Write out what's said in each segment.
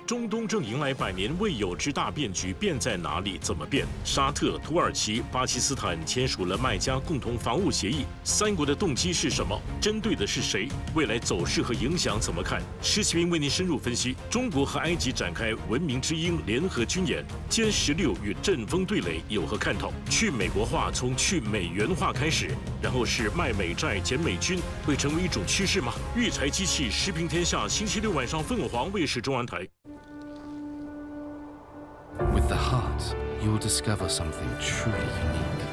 中东正迎来100年未有之大变局，变在哪里？怎么变？沙特、土耳其、巴基斯坦签署了麦加共同防务协议，3国的动机是什么？针对的是谁？未来走势和影响怎么看？施启平为您深入分析。中国和埃及展开文明之鹰联合军演，歼16与阵风对垒有何看头？去美国化从去美元化开始，然后是卖美债减美军，会成为一种趋势吗？育才机器时评天下，星期6晚上凤凰卫视中文台。 With the heart, you'll discover something truly unique.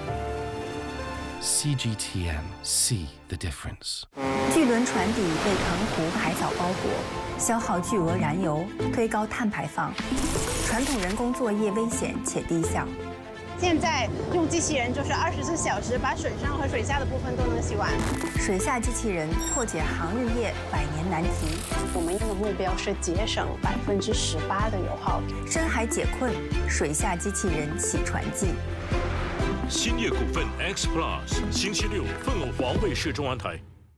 CGTN, see the difference. 巨轮船底被澎湖海藻包裹，消耗巨额燃油，推高碳排放，传统人工作业危险且低效。 现在用机器人就是24小时把水上和水下的部分都能洗完。 水下机器人破解航运业100年难题。 我们的目标是节省18%的油耗。 深海解困，水下机器人洗船记。 兴业股份 X Plus， 星期6凤凰卫视中文台。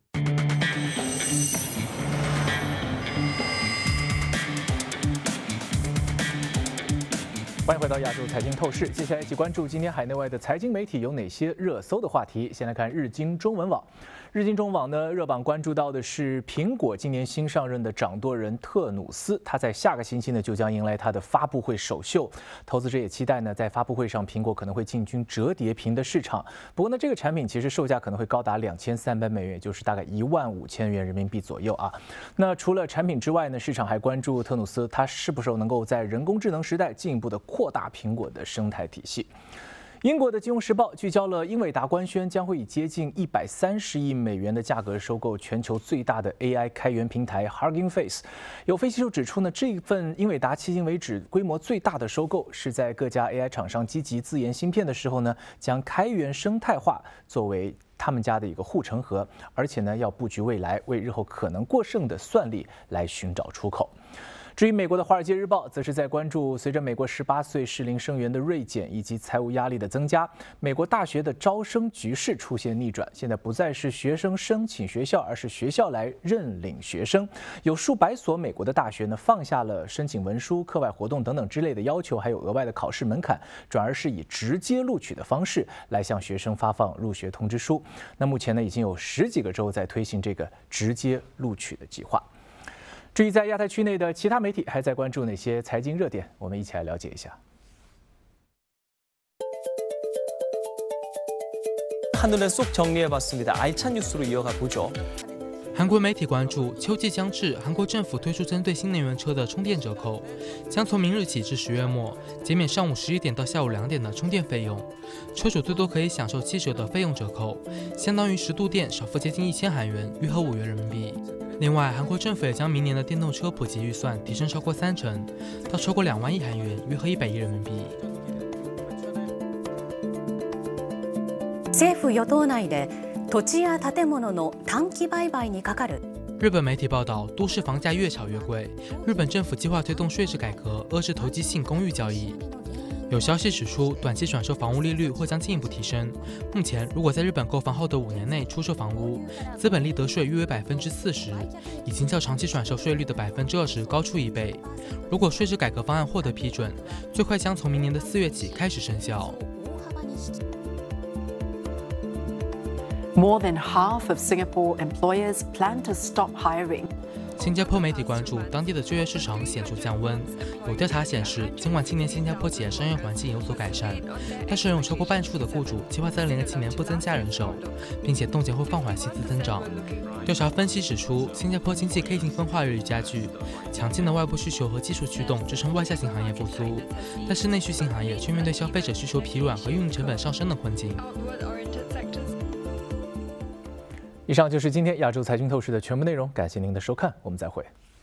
欢迎回到亚洲财经透视，接下来一起关注今天海内外的财经媒体有哪些热搜的话题。先来看日经中文网。日经中文网呢，热榜关注到的是苹果今年新上任的掌舵人特努斯，他在下个星期呢就将迎来他的发布会首秀。投资者也期待呢，在发布会上苹果可能会进军折叠屏的市场。不过呢，这个产品其实售价可能会高达$2300，也就是大概15000元人民币左右啊。那除了产品之外呢，市场还关注特努斯他是不是能够在人工智能时代进一步的扩大苹果的生态体系。英国的《金融时报》聚焦了英伟达官宣将会以接近$130亿的价格收购全球最大的 AI 开源平台 Hugging Face。有分析就指出呢，这份英伟达迄今为止规模最大的收购，是在各家 AI 厂商积极自研芯片的时候呢，将开源生态化作为他们家的一个护城河，而且呢要布局未来，为日后可能过剩的算力来寻找出口。至于美国的《华尔街日报》，则是在关注随着美国18岁适龄生源的锐减以及财务压力的增加，美国大学的招生局势出现逆转。现在不再是学生申请学校，而是学校来认领学生。有数百所美国的大学呢，放下了申请文书、课外活动等等之类的要求，还有额外的考试门槛，转而是以直接录取的方式来向学生发放入学通知书。那目前呢，已经有10几个州在推行这个直接录取的计划。至于在亚太区内的其他媒体还在关注哪些财经热点，我们一起来了解一下。 한눈에 쏙 정리해봤습니다. 알찬 뉴스로 이어가 보죠. 韩国媒体关注，秋季将至，韩国政府推出针对新能源车的充电折扣，将从明日起至10月末减免上午11点到下午2点的充电费用，车主最多可以享受7折的费用折扣，相当于10度电少付接近1000韩元，约合5元人民币。另外，韩国政府也将明年的电动车普及预算提升超过30%，到超过2万亿韩元，约合100亿人民币。 政府与党内で土地や建物の短期売買にかかる。 日本媒体报道，都市房价越炒越贵，日本政府计划推动税制改革，遏制投机性公寓交易。有消息指出，短期转售房屋利率或将进一步提升。目前，如果在日本购房后的5年内出售房屋，资本利得税约为40%，已经较长期转售税率的20%高出1倍。如果税制改革方案获得批准，最快将从明年的4月起开始生效。 More than half of Singapore employers plan to stop hiring. 新加坡媒体关注当地的就业市场显著降温。有调查显示，尽管今年新加坡企业商业环境有所改善，但是仍有超过半数的雇主计划在2027年不增加人手，并且冻结或放缓薪资增长。调查分析指出，新加坡经济 K 型分化日益加剧，强劲的外部需求和技术驱动支撑外向型行业复苏，但是内需型行业却面对消费者需求疲软和运营成本上升的困境。 以上就是今天亚洲财经透视的全部内容，感谢您的收看，我们再会。